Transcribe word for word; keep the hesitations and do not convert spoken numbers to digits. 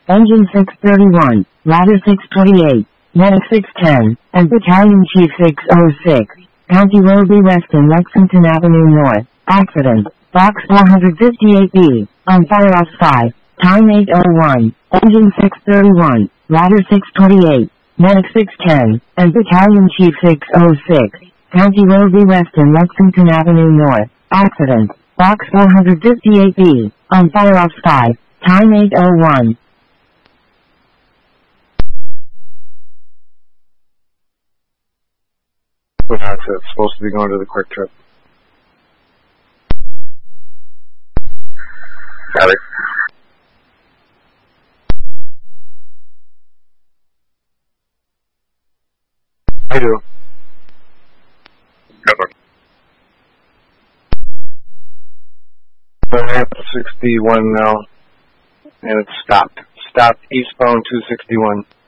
Engine six thirty-one, Ladder six twenty-eight, Medic six ten, and Battalion Chief six oh six. County Road B West and Lexington Avenue North. Accident. Box four fifty-eight B. On fire off five. Time eight oh one. Engine six thirty-one, Ladder six twenty-eight, Medic six ten, and Battalion Chief six oh six. County Road B West and Lexington Avenue North. Accident. Box four fifty-eight B. On fire off five. Time eight oh one. Access. Supposed to be going to the Quick Trip. Got it. I do. Good one. I'm at sixty-one now, and it's stopped. Stopped eastbound two sixty-one.